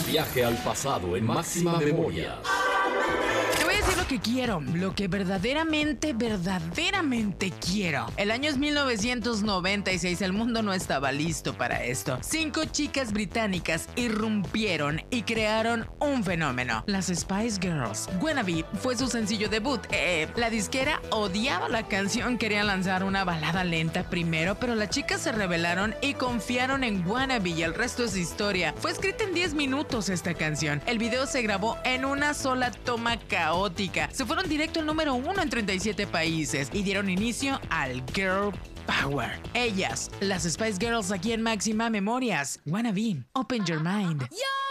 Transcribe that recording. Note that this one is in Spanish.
Viaje al pasado en Máxima Memoria. Te voy a decir lo que quiero, lo que verdaderamente quiero. El año es 1996, el mundo no estaba listo para esto. 5 chicas británicas irrumpieron y crearon un fenómeno, las Spice Girls. Wannabe fue su sencillo debut. La disquera odiaba la canción, querían lanzar una balada lenta primero, pero las chicas se rebelaron y confiaron en Wannabe y el resto es historia. Fue escrita en 10 minutos esta canción. El video se grabó en una sola toma caótica. Se fueron directo al número 1 en 37 países y dieron inicio al Girl Power. Ellas, las Spice Girls, aquí en Máxima Memorias. Wannabe, Open Your Mind. Yo!